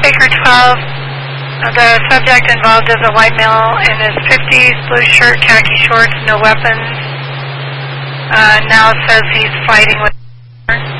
Baker 12. The subject involved is a white male in his 50s, blue shirt, khaki shorts, no weapons. Now it says he's fighting with